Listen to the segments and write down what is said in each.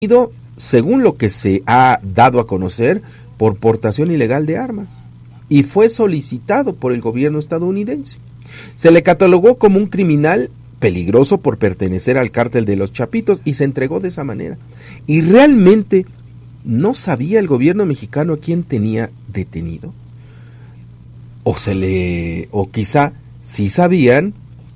según lo que se ha dado a conocer, por portación ilegal de armas, y fue solicitado por el gobierno estadounidense. Se le catalogó como un criminal peligroso por pertenecer al cártel de los Chapitos y se entregó de esa manera. Y realmente no sabía el gobierno mexicano a quién tenía detenido. O quizá sí sabían,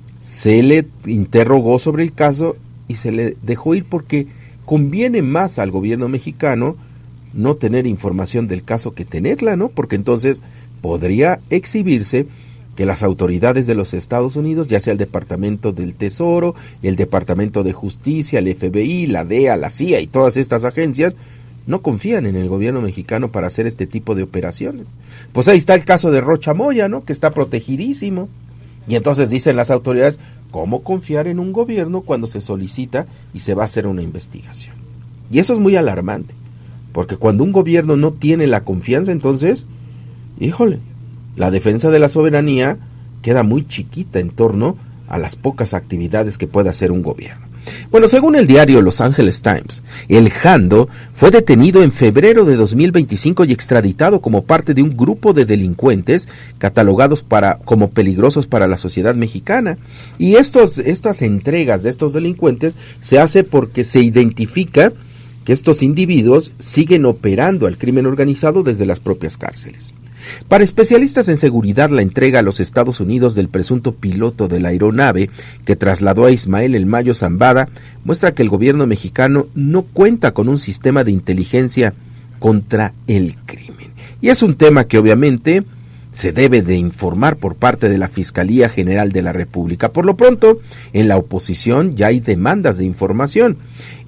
se le interrogó sobre el caso y se le dejó ir porque conviene más al gobierno mexicano no tener información del caso que tenerla, ¿no? Porque entonces podría exhibirse que las autoridades de los Estados Unidos, ya sea el Departamento del Tesoro, el Departamento de Justicia, el FBI, la DEA, la CIA y todas estas agencias, no confían en el gobierno mexicano para hacer este tipo de operaciones. Pues ahí está el caso de Rocha Moya, ¿no? Que está protegidísimo. Y entonces dicen las autoridades, ¿cómo confiar en un gobierno cuando se solicita y se va a hacer una investigación? Y eso es muy alarmante, porque cuando un gobierno no tiene la confianza, entonces, híjole, la defensa de la soberanía queda muy chiquita en torno a las pocas actividades que puede hacer un gobierno. Bueno, según el diario Los Angeles Times, el Jando fue detenido en febrero de 2025 y extraditado como parte de un grupo de delincuentes catalogados como peligrosos para la sociedad mexicana. Y estas entregas de estos delincuentes se hace porque se identifica que estos individuos siguen operando al crimen organizado desde las propias cárceles. Para especialistas en seguridad, la entrega a los Estados Unidos del presunto piloto de la aeronave que trasladó a Ismael El Mayo Zambada muestra que el gobierno mexicano no cuenta con un sistema de inteligencia contra el crimen. Y es un tema que obviamente se debe de informar por parte de la Fiscalía General de la República. Por lo pronto, en la oposición ya hay demandas de información.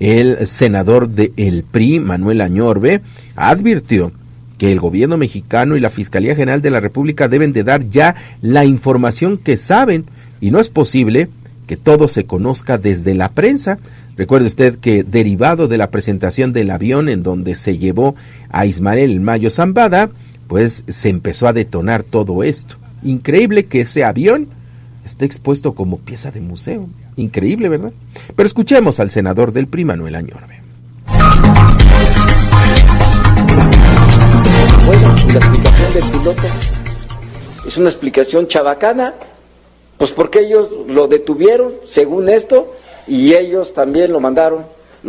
El senador del PRI, Manuel Añorbe, advirtió que el gobierno mexicano y la Fiscalía General de la República deben de dar ya la información que saben, y no es posible que todo se conozca desde la prensa. Recuerde usted que derivado de la presentación del avión en donde se llevó a Ismael El Mayo Zambada, pues se empezó a detonar todo esto. Increíble que ese avión esté expuesto como pieza de museo. Increíble, ¿verdad? Pero escuchemos al senador del PRI, Manuel Añorbe. Bueno, la explicación del piloto es una explicación chabacana, pues porque ellos lo detuvieron, según esto, y ellos también lo mandaron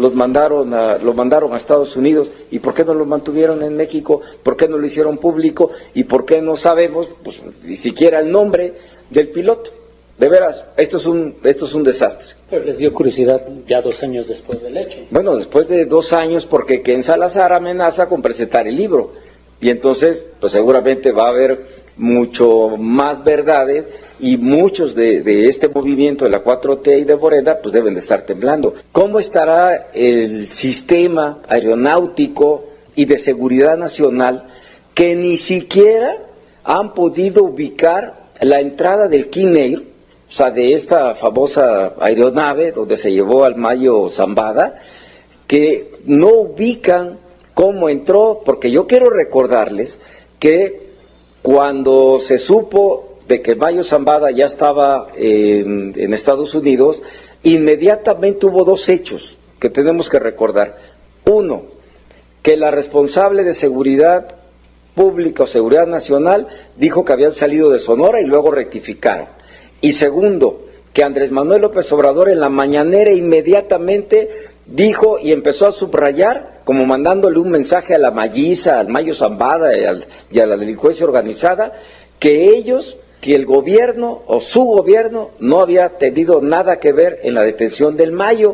a Estados Unidos. ¿Y por qué no lo mantuvieron en México? ¿Por qué no lo hicieron público? ¿Y por qué no sabemos, pues, ni siquiera el nombre del piloto? De veras, esto es un desastre. Pero les dio curiosidad ya 2 años después del hecho. Bueno, después de 2 años, porque Ken Salazar amenaza con presentar el libro. Y entonces, pues seguramente va a haber mucho más verdades y muchos de este movimiento de la 4T y de Morena, pues deben de estar temblando. ¿Cómo estará el sistema aeronáutico y de seguridad nacional que ni siquiera han podido ubicar la entrada del King Air, o sea, de esta famosa aeronave donde se llevó al Mayo Zambada, que no ubican cómo entró? Porque yo quiero recordarles que cuando se supo de que Mayo Zambada ya estaba en Estados Unidos, inmediatamente hubo 2 hechos que tenemos que recordar. Uno, que la responsable de seguridad pública o seguridad nacional dijo que habían salido de Sonora y luego rectificaron. Y segundo, que Andrés Manuel López Obrador en la mañanera inmediatamente dijo y empezó a subrayar, como mandándole un mensaje a la Malliza, al Mayo Zambada y a la delincuencia organizada, que el gobierno o su gobierno no había tenido nada que ver en la detención del Mayo.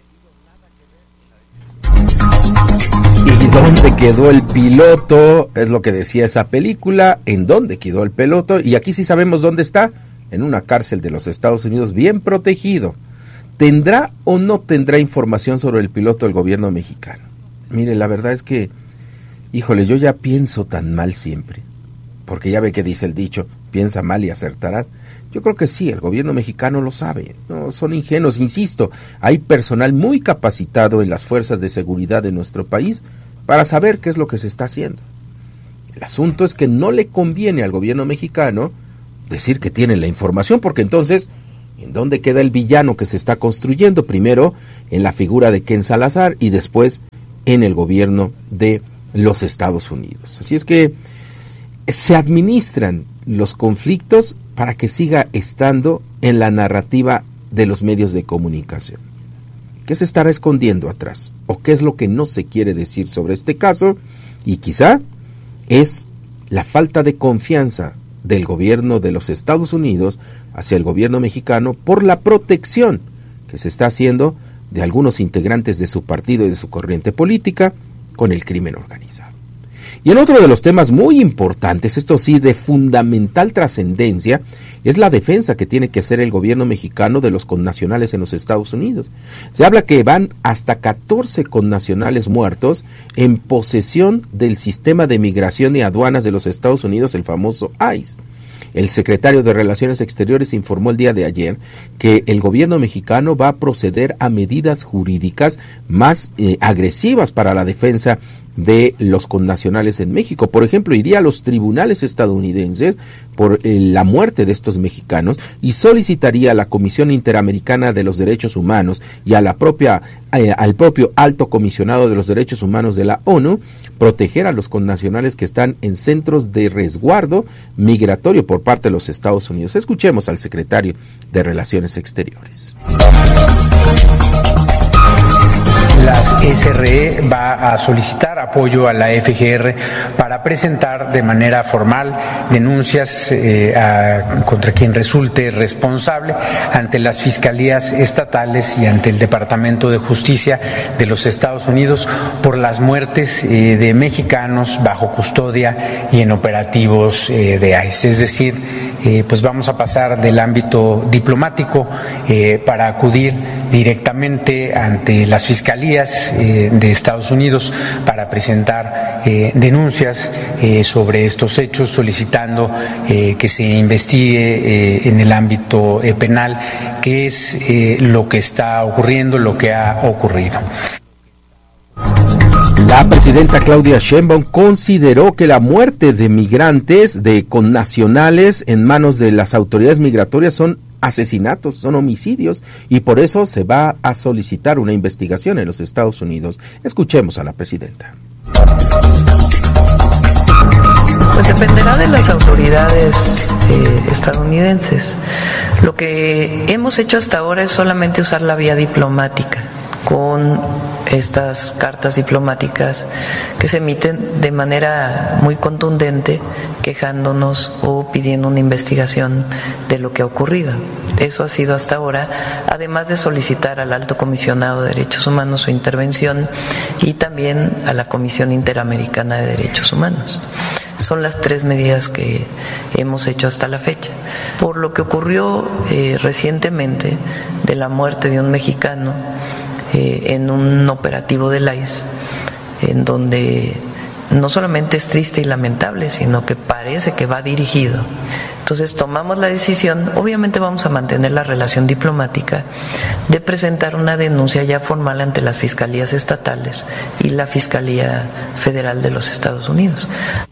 ¿Y dónde quedó el piloto? Es lo que decía esa película. ¿En dónde quedó el piloto? Y aquí sí sabemos dónde está. En una cárcel de los Estados Unidos, bien protegido. ¿Tendrá o no tendrá información sobre el piloto del gobierno mexicano? Mire, la verdad es que, híjole, yo ya pienso tan mal siempre, porque ya ve que dice el dicho, piensa mal y acertarás. Yo creo que sí, el gobierno mexicano lo sabe, no son ingenuos, insisto, hay personal muy capacitado en las fuerzas de seguridad de nuestro país para saber qué es lo que se está haciendo. El asunto es que no le conviene al gobierno mexicano decir que tiene la información, porque entonces ¿En dónde queda el villano que se está construyendo? Primero en la figura de Ken Salazar y después en el gobierno de los Estados Unidos. Así es que se administran los conflictos para que siga estando en la narrativa de los medios de comunicación. ¿Qué se estará escondiendo atrás? ¿O qué es lo que no se quiere decir sobre este caso? Y quizá es la falta de confianza del gobierno de los Estados Unidos hacia el gobierno mexicano por la protección que se está haciendo de algunos integrantes de su partido y de su corriente política con el crimen organizado. Y en otro de los temas muy importantes, esto sí, de fundamental trascendencia, es la defensa que tiene que hacer el gobierno mexicano de los connacionales en los Estados Unidos. Se habla que van hasta 14 connacionales muertos en posesión del sistema de migración y aduanas de los Estados Unidos, el famoso ICE. El secretario de Relaciones Exteriores informó el día de ayer que el gobierno mexicano va a proceder a medidas jurídicas más agresivas para la defensa de los connacionales en México. Por ejemplo, iría a los tribunales estadounidenses por la muerte de estos mexicanos y solicitaría a la Comisión Interamericana de los Derechos Humanos y a la al propio Alto Comisionado de los Derechos Humanos de la ONU proteger a los connacionales que están en centros de resguardo migratorio por parte de los Estados Unidos. Escuchemos al secretario de Relaciones Exteriores. La SRE va a solicitar apoyo a la FGR para presentar de manera formal denuncias contra quien resulte responsable ante las fiscalías estatales y ante el Departamento de Justicia de los Estados Unidos por las muertes de mexicanos bajo custodia y en operativos de ICE. Es decir, pues vamos a pasar del ámbito diplomático para acudir directamente ante las fiscalías de Estados Unidos para presentar denuncias sobre estos hechos, solicitando que se investigue en el ámbito penal qué es lo que está ocurriendo, lo que ha ocurrido. La presidenta Claudia Sheinbaum consideró que la muerte de migrantes, de connacionales en manos de las autoridades migratorias son asesinatos, son homicidios, y por eso se va a solicitar una investigación en los Estados Unidos. Escuchemos a la presidenta. Pues dependerá de las autoridades estadounidenses. Lo que hemos hecho hasta ahora es solamente usar la vía diplomática con estas cartas diplomáticas que se emiten de manera muy contundente, quejándonos o pidiendo una investigación de lo que ha ocurrido. Eso ha sido hasta ahora, además de solicitar al Alto Comisionado de Derechos Humanos su intervención y también a la Comisión Interamericana de Derechos Humanos. Son las 3 medidas que hemos hecho hasta la fecha. Por lo que ocurrió recientemente de la muerte de un mexicano en un operativo del ICE, en donde no solamente es triste y lamentable, sino que parece que va dirigido. Entonces tomamos la decisión, obviamente vamos a mantener la relación diplomática, de presentar una denuncia ya formal ante las fiscalías estatales y la Fiscalía Federal de los Estados Unidos.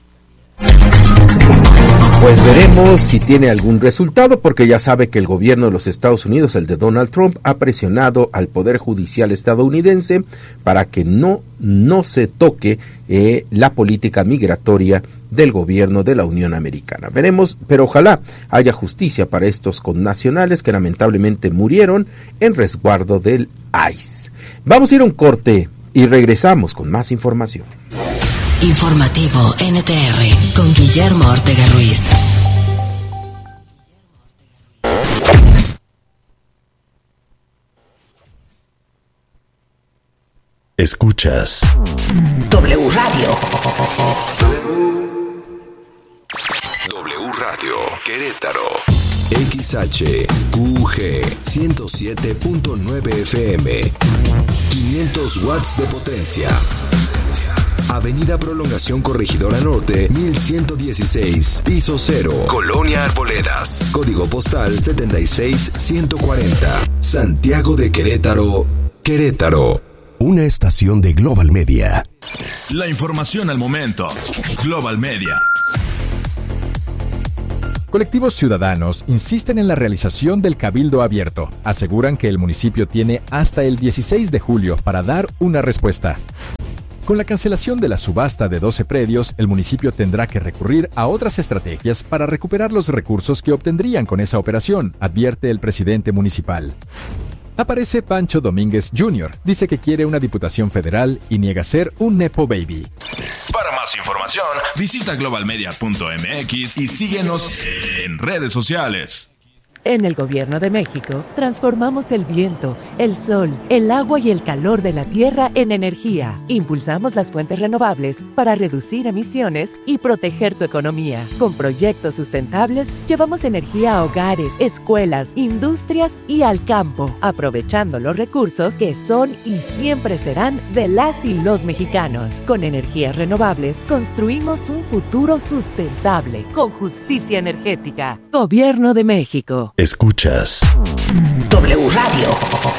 Pues veremos si tiene algún resultado, porque ya sabe que el gobierno de los Estados Unidos, el de Donald Trump, ha presionado al Poder Judicial estadounidense para que no se toque la política migratoria del gobierno de la Unión Americana. Veremos, pero ojalá haya justicia para estos connacionales que lamentablemente murieron en resguardo del ICE. Vamos a ir a un corte y regresamos con más información. Informativo NTR con Guillermo Ortega Ruiz. Escuchas W Radio. W Radio Querétaro. XHQG 107.9 FM. 500 watts de potencia. Avenida Prolongación Corregidora Norte, 1116, piso 0, Colonia Arboledas, código postal 76140, Santiago de Querétaro, Querétaro. Una estación de Global Media. La información al momento. Global Media. Colectivos ciudadanos insisten en la realización del cabildo abierto. Aseguran que el municipio tiene hasta el 16 de julio para dar una respuesta. Con la cancelación de la subasta de 12 predios, el municipio tendrá que recurrir a otras estrategias para recuperar los recursos que obtendrían con esa operación, advierte el presidente municipal. Aparece Pancho Domínguez Jr., dice que quiere una diputación federal y niega ser un nepo baby. Para más información, visita globalmedia.mx y síguenos en redes sociales. En el Gobierno de México, transformamos el viento, el sol, el agua y el calor de la tierra en energía. Impulsamos las fuentes renovables para reducir emisiones y proteger tu economía. Con proyectos sustentables, llevamos energía a hogares, escuelas, industrias y al campo, aprovechando los recursos que son y siempre serán de las y los mexicanos. Con energías renovables, construimos un futuro sustentable, con justicia energética. Gobierno de México. Escuchas W Radio.